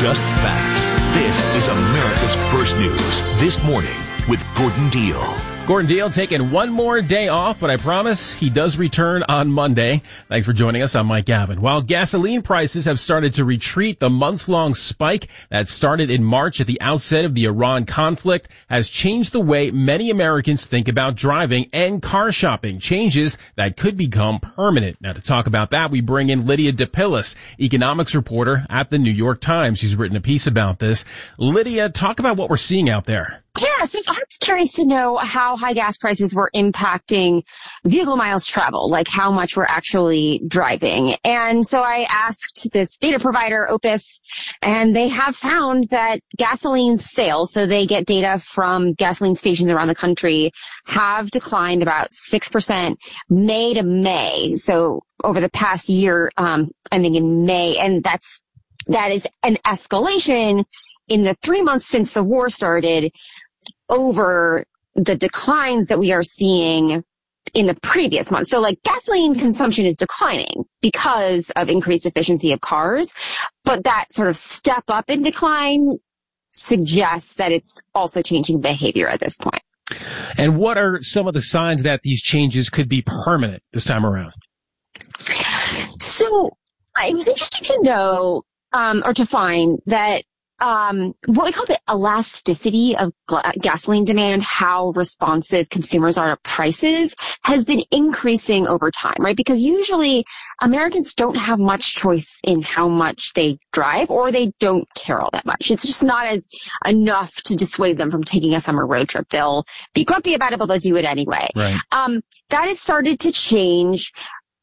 just facts. This is America's First News This Morning with Gordon Deal. Gordon Deal taking one more day off, but I promise he does return on Monday. Thanks for joining us. I'm Mike Gavin. While gasoline prices have started to retreat, the months-long spike that started in March at the outset of the Iran conflict has changed the way many Americans think about driving and car shopping, changes that could become permanent. Now, to talk about that, we bring in Lydia DePillis, economics reporter at the New York Times. She's written a piece about this. Lydia, talk about what we're seeing out there. Yeah, so I was curious to know how high gas prices were impacting vehicle miles traveled, like how much we're actually driving. And so I asked this data provider, Opus, and they have found that gasoline sales, so they get data from gasoline stations around the country, have declined about 6% May to May. So over the past year, ending in May, and that is an escalation in the 3 months since the war started over the declines that we are seeing in the previous month. So like gasoline consumption is declining because of increased efficiency of cars, but that sort of step up in decline suggests that it's also changing behavior at this point. And what are some of the signs that these changes could be permanent this time around? So it was interesting to know, or to find that what we call the elasticity of gasoline demand, how responsive consumers are to prices, has been increasing over time, right? Because usually Americans don't have much choice in how much they drive, or they don't care all that much. It's just not as enough to dissuade them from taking a summer road trip. They'll be grumpy about it, but they'll do it anyway. Right. That has started to change.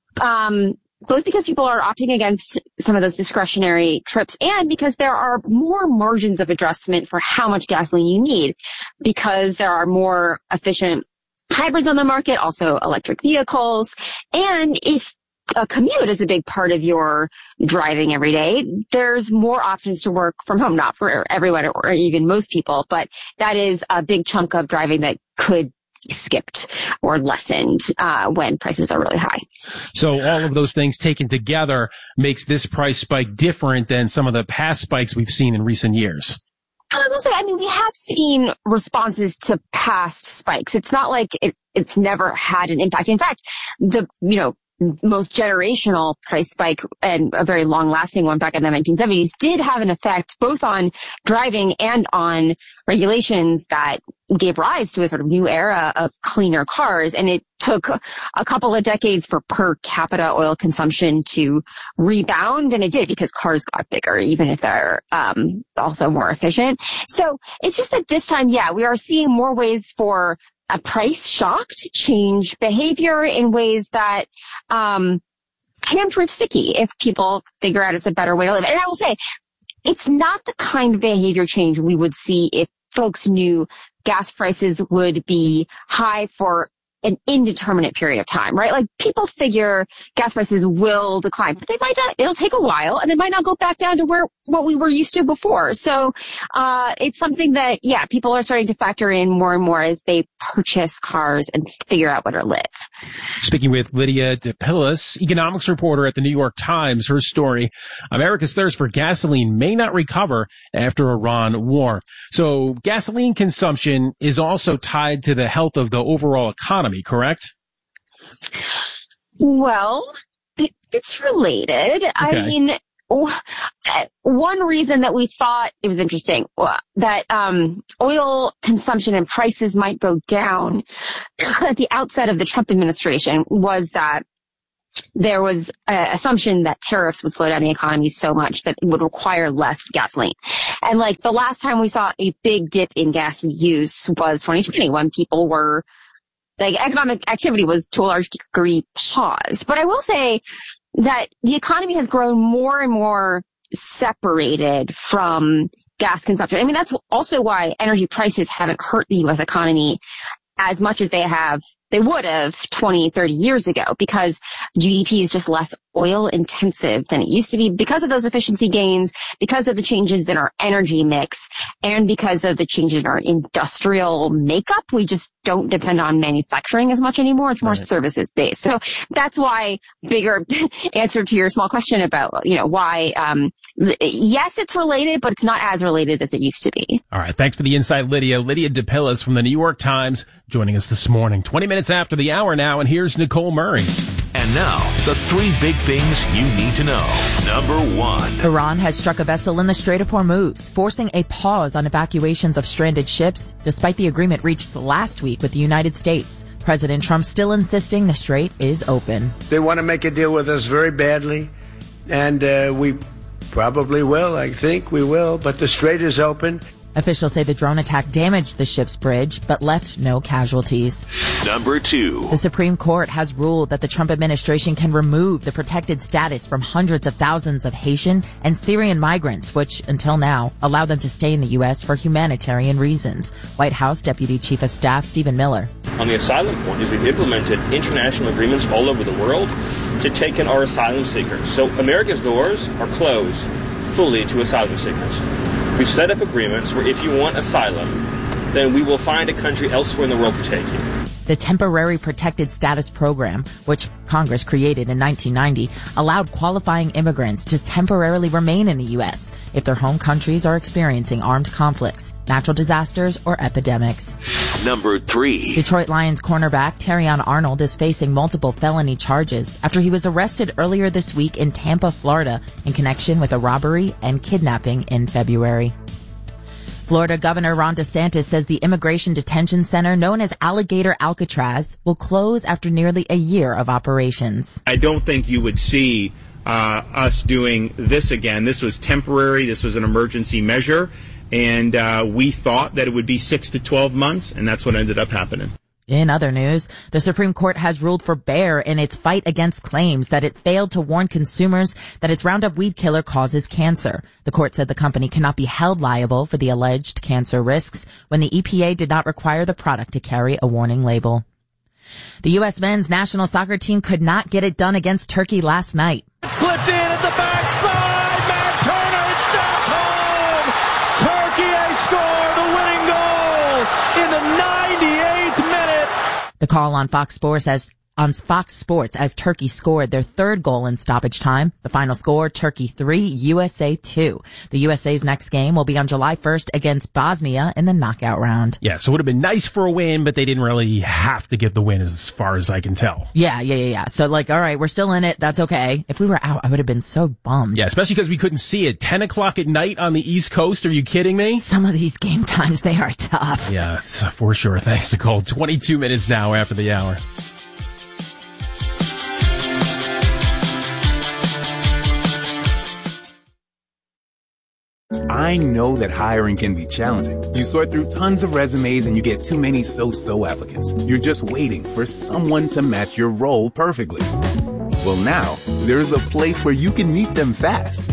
Both because people are opting against some of those discretionary trips and because there are more margins of adjustment for how much gasoline you need, because there are more efficient hybrids on the market, also electric vehicles. And if a commute is a big part of your driving every day, there's more options to work from home, not for everyone or even most people, but that is a big chunk of driving that could skipped or lessened when prices are really high. So all of those things taken together makes this price spike different than some of the past spikes we've seen in recent years. I will say, we have seen responses to past spikes. It's not like it's never had an impact. In fact, the most generational price spike, and a very long-lasting one back in the 1970s, did have an effect both on driving and on regulations that gave rise to a sort of new era of cleaner cars. And it took a couple of decades for per capita oil consumption to rebound, and it did because cars got bigger, even if they're also more efficient. So it's just that this time, we are seeing more ways for a price shock to change behavior in ways that can prove sticky if people figure out it's a better way to live. And I will say, it's not the kind of behavior change we would see if folks knew gas prices would be high for an indeterminate period of time, right? Like, people figure gas prices will decline, but they might not. It'll take a while, and they might not go back down to what we were used to before. So it's something that, people are starting to factor in more and more as they purchase cars and figure out where to live. Speaking with Lydia DePillis, economics reporter at the New York Times, her story, America's thirst for gasoline may not recover after Iran war. So gasoline consumption is also tied to the health of the overall economy, correct? Well, it's related. Okay. One reason that we thought it was interesting that oil consumption and prices might go down at the outset of the Trump administration was that there was an assumption that tariffs would slow down the economy so much that it would require less gasoline. And like the last time we saw a big dip in gas use was 2020, when people were economic activity was to a large degree paused. But I will say that the economy has grown more and more separated from gas consumption. That's also why energy prices haven't hurt the U.S. economy as much as they have they would have 20, 30 years ago, because GDP is just less oil intensive than it used to be because of those efficiency gains, because of the changes in our energy mix, and because of the changes in our industrial makeup. We just don't depend on manufacturing as much anymore. It's more services based. So that's why, bigger answer to your small question about, why, yes, it's related, but it's not as related as it used to be. All right. Thanks for the insight, Lydia. Lydia DePillis from the New York Times joining us this morning. 20 minutes after the hour now, and here's Nicole Murray. And now, the 3 big things you need to know. Number 1. Iran has struck a vessel in the Strait of Hormuz, forcing a pause on evacuations of stranded ships, despite the agreement reached last week with the United States. President Trump still insisting the strait is open. They want to make a deal with us very badly, and we probably will. I think we will, but the strait is open. Officials say the drone attack damaged the ship's bridge, but left no casualties. Number 2. The Supreme Court has ruled that the Trump administration can remove the protected status from hundreds of thousands of Haitian and Syrian migrants, which, until now, allow them to stay in the U.S. for humanitarian reasons. White House Deputy Chief of Staff Stephen Miller. On the asylum point, is we've implemented international agreements all over the world to take in our asylum seekers. So America's doors are closed fully to asylum seekers. We've set up agreements where if you want asylum, then we will find a country elsewhere in the world to take you. The Temporary Protected Status Program, which Congress created in 1990, allowed qualifying immigrants to temporarily remain in the U.S. if their home countries are experiencing armed conflicts, natural disasters, or epidemics. Number 3. Detroit Lions cornerback Terrion Arnold is facing multiple felony charges after he was arrested earlier this week in Tampa, Florida, in connection with a robbery and kidnapping in February. Florida Governor Ron DeSantis says the immigration detention center known as Alligator Alcatraz will close after nearly a year of operations. I don't think you would see us doing this again. This was temporary. This was an emergency measure. And we thought that it would be 6 to 12 months, and that's what ended up happening. In other news, the Supreme Court has ruled for Bayer in its fight against claims that it failed to warn consumers that its Roundup weed killer causes cancer. The court said the company cannot be held liable for the alleged cancer risks when the EPA did not require the product to carry a warning label. The U.S. men's national soccer team could not get it done against Turkey last night. It's clipped in at the backside. Matt Turner, it's snapped home. Turkey score the winning goal in the 98th minute. The call on Fox Sports as Turkey scored their third goal in stoppage time. The final score, Turkey 3, USA 2. The USA's next game will be on July 1st against Bosnia in the knockout round. Yeah, so it would have been nice for a win, but they didn't really have to get the win as far as I can tell. Yeah. So all right, we're still in it. That's okay. If we were out, I would have been so bummed. Yeah, especially because we couldn't see it. 10 o'clock at night on the East Coast. Are you kidding me? Some of these game times, they are tough. Yeah, for sure. Thanks, Nicole. 22 minutes now after the hour. I know that hiring can be challenging. You sort through tons of resumes and you get too many so-so applicants. You're just waiting for someone to match your role perfectly. Well, now, there's a place where you can meet them fast.